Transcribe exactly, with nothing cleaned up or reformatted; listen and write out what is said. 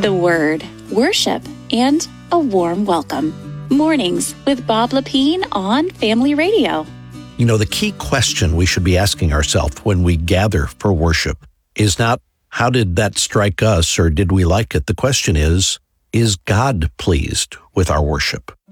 the Word, worship, and a warm welcome. Mornings with Bob Lepine on Family Radio. You know, the key question we should be asking ourselves when we gather for worship is not, how did that strike us or did we like it? The question is, is God pleased with our worship?